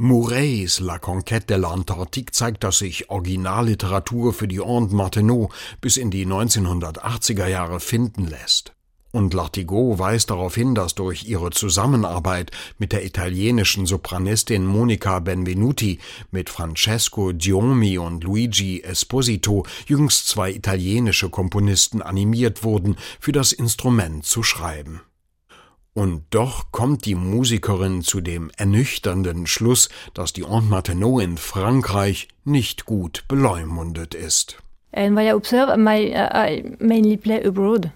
Mouret's La Conquête de l'Antarctique zeigt, dass sich Originalliteratur für die Ondes Martenot bis in die 1980er Jahre finden lässt. Und Lartigot weist darauf hin, dass durch ihre Zusammenarbeit mit der italienischen Sopranistin Monica Benvenuti, mit Francesco Giomi und Luigi Esposito jüngst 2 italienische Komponisten animiert wurden, für das Instrument zu schreiben. Und doch kommt die Musikerin zu dem ernüchternden Schluss, dass die Ondes Martenot in Frankreich nicht gut beleumundet ist. And what I observe, I mainly play abroad.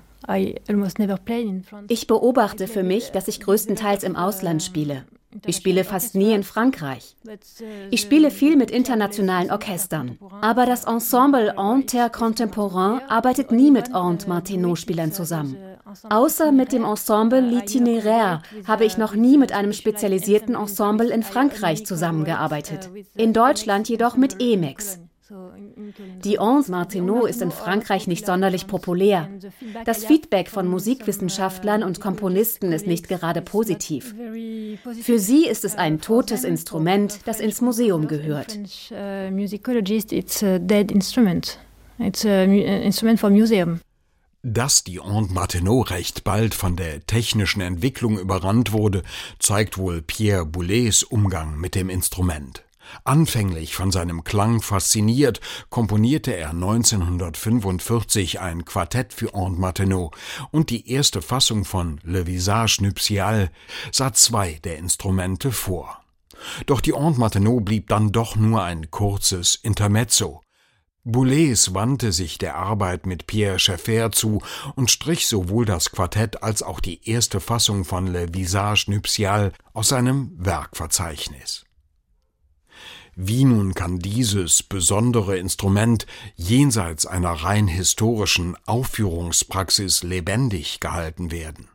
Ich beobachte für mich, dass ich größtenteils im Ausland spiele. Ich spiele fast nie in Frankreich. Ich spiele viel mit internationalen Orchestern. Aber das Ensemble Inter Contemporain arbeitet nie mit Ondes Martenot-Spielern zusammen. Außer mit dem Ensemble L'Itinéraire habe ich noch nie mit einem spezialisierten Ensemble in Frankreich zusammengearbeitet. In Deutschland jedoch mit EMEX. Die Ondes Martenot ist in Frankreich nicht sonderlich populär. Das Feedback von Musikwissenschaftlern und Komponisten ist nicht gerade positiv. Für sie ist es ein totes Instrument, das ins Museum gehört. Dass die Ondes Martenot recht bald von der technischen Entwicklung überrannt wurde, zeigt wohl Pierre Boulez Umgang mit dem Instrument. Anfänglich von seinem Klang fasziniert, komponierte er 1945 ein Quartett für Ondes Martenot und die erste Fassung von Le Visage Nuptial sah 2 der Instrumente vor. Doch die Ondes Martenot blieb dann doch nur ein kurzes Intermezzo. Boulez wandte sich der Arbeit mit Pierre Schaeffer zu und strich sowohl das Quartett als auch die erste Fassung von Le Visage Nuptial aus seinem Werkverzeichnis. Wie nun kann dieses besondere Instrument jenseits einer rein historischen Aufführungspraxis lebendig gehalten werden?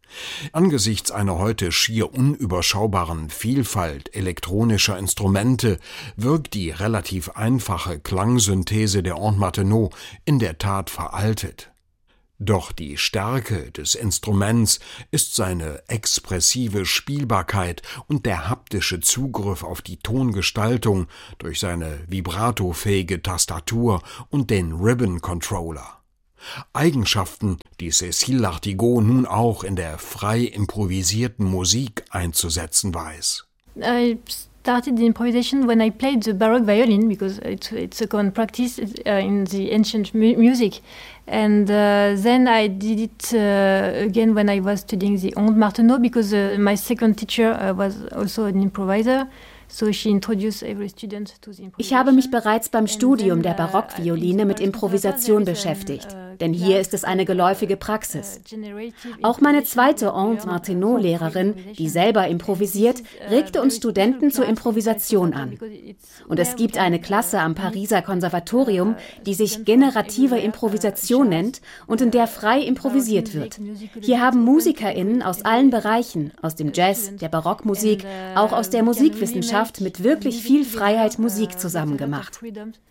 Angesichts einer heute schier unüberschaubaren Vielfalt elektronischer Instrumente wirkt die relativ einfache Klangsynthese der Ondes Martenot in der Tat veraltet. Doch die Stärke des Instruments ist seine expressive Spielbarkeit und der haptische Zugriff auf die Tongestaltung durch seine vibratofähige Tastatur und den Ribbon Controller. Eigenschaften, die Cécile Lartigot nun auch in der frei improvisierten Musik einzusetzen weiß. I started the improvisation when I played the Baroque violin because it's a common practice in the ancient music. And then I did it again when I was studying the Ondes Martenot because my second teacher was also an improviser. So she introduced every student to the improvisation. Ich habe mich bereits beim Studium der Barockvioline mit Improvisation beschäftigt, denn hier ist es eine geläufige Praxis. Auch meine zweite Ondes Martenot-Lehrerin, die selber improvisiert, regte uns Studenten zur Improvisation an. Und es gibt eine Klasse am Pariser Konservatorium, die sich generative Improvisation nennt und in der frei improvisiert wird. Hier haben MusikerInnen aus allen Bereichen, aus dem Jazz, der Barockmusik, auch aus der Musikwissenschaft, mit wirklich viel Freiheit Musik zusammen gemacht.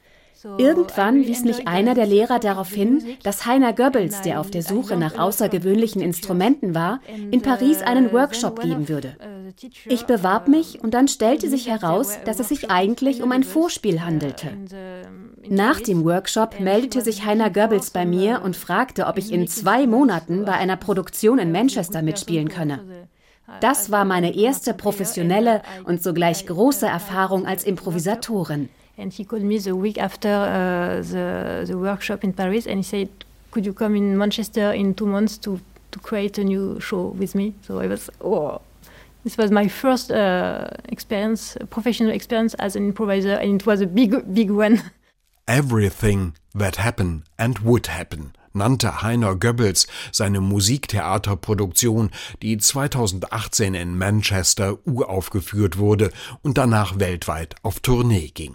Irgendwann wies mich einer der Lehrer darauf hin, dass Heiner Goebbels, der auf der Suche nach außergewöhnlichen Instrumenten war, in Paris einen Workshop geben würde. Ich bewarb mich und dann stellte sich heraus, dass es sich eigentlich um ein Vorspiel handelte. Nach dem Workshop meldete sich Heiner Goebbels bei mir und fragte, ob ich in 2 Monaten bei einer Produktion in Manchester mitspielen könne. Das war meine erste professionelle und sogleich große Erfahrung als Improvisatorin. And he called me the week after the workshop in Paris and he said, could you come in Manchester in 2 months to create a new show with me? So I was, this was my first experience, professional experience as an improviser, and it was a big one. Everything that happened and would happen nannte Heiner Goebbels seine Musiktheaterproduktion, die 2018 in Manchester uraufgeführt wurde und danach weltweit auf Tournee ging.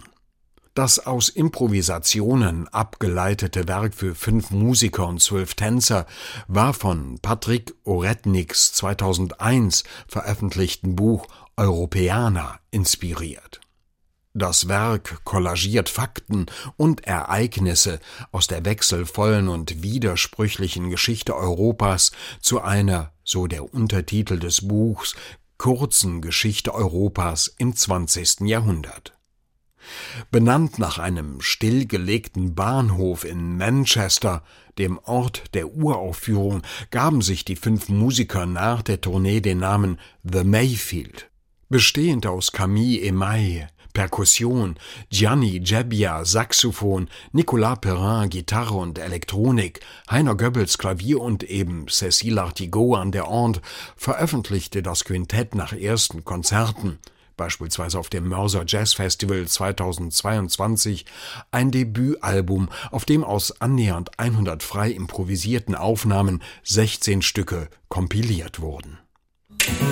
Das aus Improvisationen abgeleitete Werk für 5 Musiker und 12 Tänzer war von Patrick Oretniks 2001 veröffentlichten Buch Europeana inspiriert. Das Werk kollagiert Fakten und Ereignisse aus der wechselvollen und widersprüchlichen Geschichte Europas zu einer, so der Untertitel des Buchs, kurzen Geschichte Europas im 20. Jahrhundert. Benannt nach einem stillgelegten Bahnhof in Manchester, dem Ort der Uraufführung, gaben sich die 5 Musiker nach der Tournee den Namen The Mayfield. Bestehend aus Camille Emaille, Perkussion, Gianni Gebbia, Saxophon, Nicolas Perrin, Gitarre und Elektronik, Heiner Goebbels, Klavier und eben Cécile Artigaud an der Orgue, veröffentlichte das Quintett nach ersten Konzerten, beispielsweise auf dem Mörser Jazz Festival 2022, ein Debütalbum, auf dem aus annähernd 100 frei improvisierten Aufnahmen 16 Stücke kompiliert wurden.